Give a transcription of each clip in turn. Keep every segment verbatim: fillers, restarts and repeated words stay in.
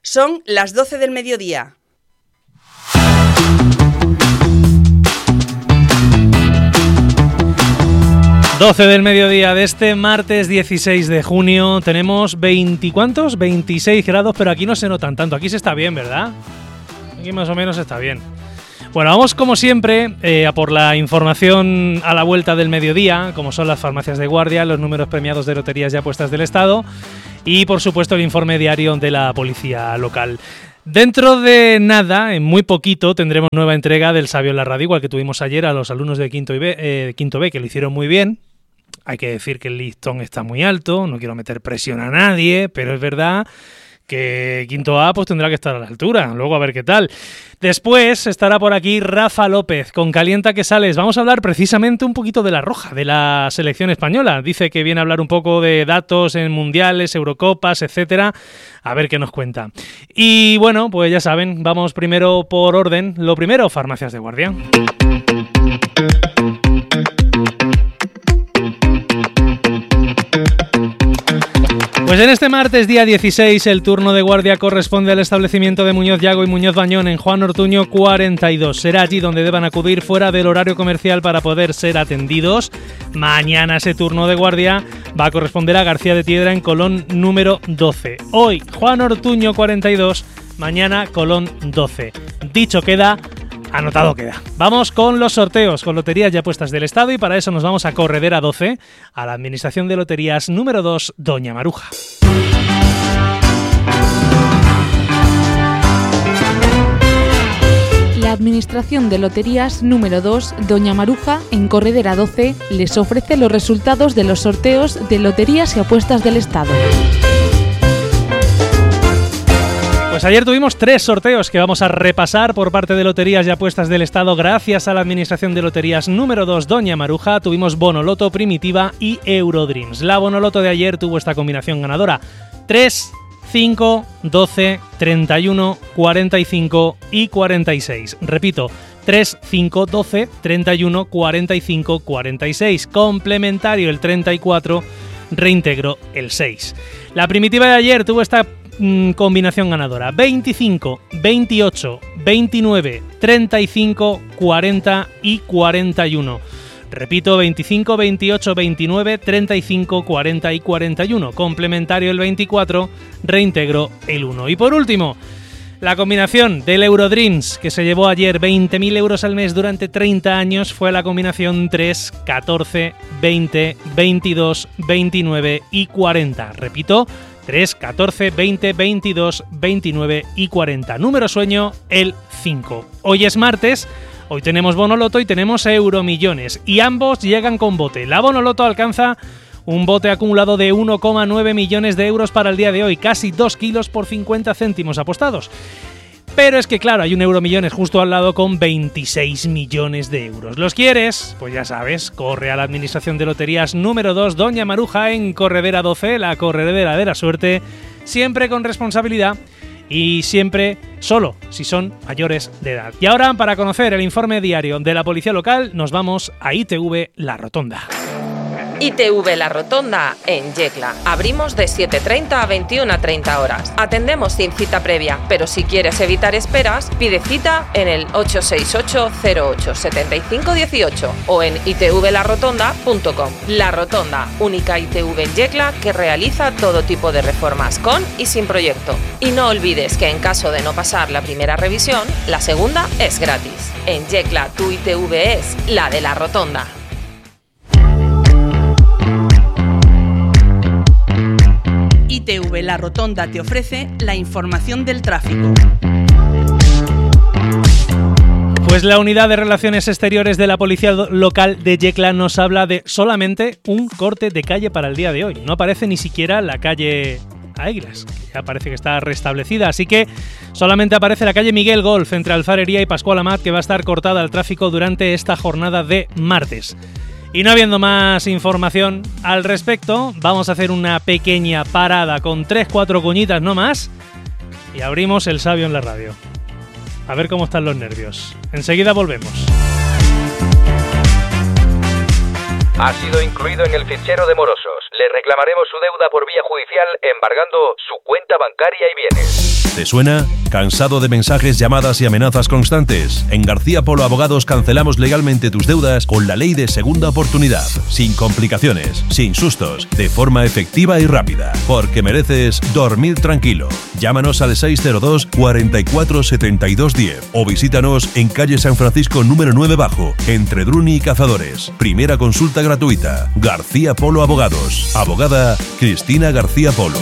Son las doce del mediodía. doce del mediodía de este martes dieciséis de junio. Tenemos veinte, ¿cuántos? veintiséis grados, pero aquí no se notan tanto. Aquí se está bien, ¿verdad? Aquí más o menos está bien. Bueno, vamos como siempre eh, a por la información a la vuelta del mediodía, como son las farmacias de guardia, los números premiados de loterías y apuestas del Estado y, por supuesto, el informe diario de la policía local. Dentro de nada, en muy poquito, tendremos nueva entrega del Sabio en la Radio, igual que tuvimos ayer a los alumnos de Quinto, y B, eh, Quinto B, que lo hicieron muy bien. Hay que decir que el listón está muy alto, no quiero meter presión a nadie, pero es verdad que Quinto A pues tendrá que estar a la altura, luego a ver qué tal. Después estará por aquí Rafa López con Calienta que Sales. Vamos a hablar precisamente un poquito de la roja, de la selección española. Dice que viene a hablar un poco de datos en mundiales, Eurocopas, etcétera. A ver qué nos cuenta. Y bueno, pues ya saben, vamos primero por orden. Lo primero, farmacias de guardia. Pues en este martes, día dieciséis, el turno de guardia corresponde al establecimiento de Muñoz Llago y Muñoz Bañón en Juan Ortuño cuarenta y dos. Será allí donde deban acudir fuera del horario comercial para poder ser atendidos. Mañana ese turno de guardia va a corresponder a García de Tiedra en Colón número doce. Hoy, Juan Ortuño cuarenta y dos, mañana Colón doce. Dicho queda, anotado queda. Vamos con los sorteos, con Loterías y Apuestas del Estado, y para eso nos vamos a Corredera doce, a la Administración de Loterías número dos, Doña Maruja. La Administración de Loterías número dos, Doña Maruja, en Corredera doce, les ofrece los resultados de los sorteos de Loterías y Apuestas del Estado. Pues ayer tuvimos tres sorteos que vamos a repasar por parte de Loterías y Apuestas del Estado gracias a la Administración de Loterías número dos, Doña Maruja. Tuvimos Bonoloto, Primitiva y Eurodreams. La Bonoloto de ayer tuvo esta combinación ganadora: tres, cinco, doce, treinta y uno, cuarenta y cinco y cuarenta y seis. Repito, tres, cinco, doce, treinta y uno, cuarenta y cinco, cuarenta y seis. Complementario el treinta y cuatro, reintegro el seis. La Primitiva de ayer tuvo esta combinación ganadora: veinticinco, veintiocho, veintinueve, treinta y cinco, cuarenta y cuarenta y uno. Repito, veinticinco, veintiocho, veintinueve, treinta y cinco, cuarenta y cuarenta y uno. Complementario el veinticuatro, reintegro el uno. Y por último, la combinación del Eurodreams, que se llevó ayer veinte mil euros al mes durante treinta años, fue la combinación tres, catorce, veinte, veintidós, veintinueve y cuarenta. Repito, tres, catorce, veinte, veintidós, veintinueve y cuarenta. Número sueño, el cinco. Hoy es martes, hoy tenemos Bonoloto y tenemos Euromillones, y ambos llegan con bote. La Bonoloto alcanza un bote acumulado de uno coma nueve millones de euros para el día de hoy, casi dos kilos por cincuenta céntimos apostados. Pero es que claro, hay un Euromillones justo al lado con veintiséis millones de euros. ¿Los quieres? Pues ya sabes, corre a la Administración de Loterías número dos, Doña Maruja, en Corredera doce, la corredera de la suerte, siempre con responsabilidad y siempre solo si son mayores de edad. Y ahora, para conocer el informe diario de la Policía Local, nos vamos a I T V La Rotonda. I T V La Rotonda en Yecla. Abrimos de siete treinta a veintiuna treinta horas. Atendemos sin cita previa, pero si quieres evitar esperas, pide cita en el ocho seis ocho, cero ocho, siete cinco uno ocho o en i t v la rotonda punto com. La Rotonda, única I T V en Yecla que realiza todo tipo de reformas con y sin proyecto. Y no olvides que en caso de no pasar la primera revisión, la segunda es gratis. En Yecla tu I T V es la de La Rotonda. I T V La Rotonda te ofrece la información del tráfico. Pues la Unidad de Relaciones Exteriores de la Policía Local de Yecla nos habla de solamente un corte de calle para el día de hoy. No aparece ni siquiera la calle Aiglas, que ya parece que está restablecida, así que solamente aparece la calle Miguel Golf entre Alfarería y Pascual Amat, que va a estar cortada al tráfico durante esta jornada de martes. Y no habiendo más información al respecto, vamos a hacer una pequeña parada con tres cuatro cuñitas no más y abrimos el Sabio en la Radio. A ver cómo están los nervios. Enseguida volvemos. Ha sido incluido en el fichero de morosos. Le reclamaremos su deuda por vía judicial embargando su cuenta bancaria y bienes. ¿Te suena? ¿Cansado de mensajes, llamadas y amenazas constantes? En García Polo Abogados cancelamos legalmente tus deudas con la ley de segunda oportunidad. Sin complicaciones, sin sustos, de forma efectiva y rápida. Porque mereces dormir tranquilo. Llámanos al seis cero dos, cuarenta y cuatro, setenta y dos, diez o visítanos en calle San Francisco número nueve bajo, entre Druni y Cazadores. Primera consulta gratuita. García Polo Abogados. Abogada Cristina García Polo.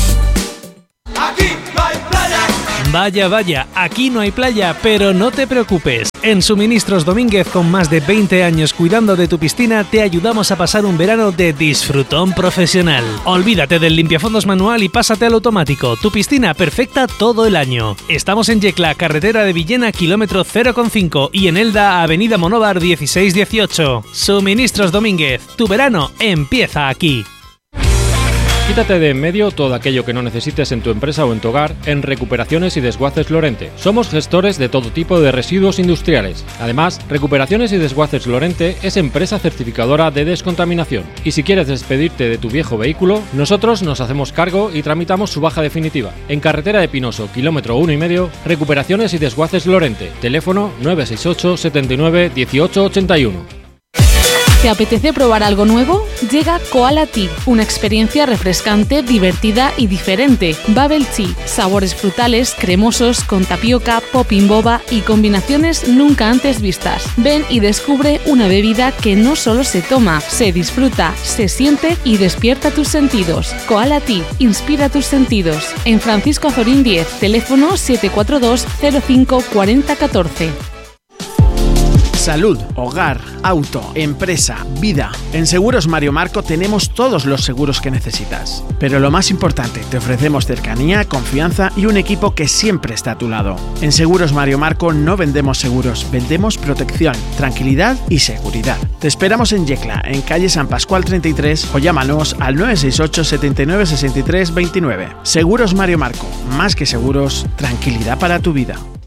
Vaya, vaya, aquí no hay playa, pero no te preocupes. En Suministros Domínguez, con más de veinte años cuidando de tu piscina, te ayudamos a pasar un verano de disfrutón profesional. Olvídate del limpiafondos manual y pásate al automático. Tu piscina perfecta todo el año. Estamos en Yecla, carretera de Villena, kilómetro cero coma cinco, y en Elda, avenida Monóvar dieciséis dieciocho. Suministros Domínguez, tu verano empieza aquí. Quítate de en medio todo aquello que no necesites en tu empresa o en tu hogar en Recuperaciones y Desguaces Lorente. Somos gestores de todo tipo de residuos industriales. Además, Recuperaciones y Desguaces Lorente es empresa certificadora de descontaminación. Y si quieres despedirte de tu viejo vehículo, nosotros nos hacemos cargo y tramitamos su baja definitiva. En carretera de Pinoso, kilómetro uno y medio, Recuperaciones y Desguaces Lorente. Teléfono nueve seis ocho, setenta y nueve, dieciocho ochenta y uno. ¿Te apetece probar algo nuevo? Llega Koala Tea, una experiencia refrescante, divertida y diferente. Bubble Tea, sabores frutales, cremosos, con tapioca, popping boba y combinaciones nunca antes vistas. Ven y descubre una bebida que no solo se toma, se disfruta, se siente y despierta tus sentidos. Koala Tea, inspira tus sentidos. En Francisco Azorín diez, teléfono siete cuatro dos, cero cinco, cuatro cero uno cuatro. Salud, hogar, auto, empresa, vida. En Seguros Mario Marco tenemos todos los seguros que necesitas. Pero lo más importante, te ofrecemos cercanía, confianza y un equipo que siempre está a tu lado. En Seguros Mario Marco no vendemos seguros, vendemos protección, tranquilidad y seguridad. Te esperamos en Yecla, en calle San Pascual treinta y tres, o llámanos al nueve seis ocho, setenta y nueve, sesenta y tres, veintinueve. Seguros Mario Marco, más que seguros, tranquilidad para tu vida.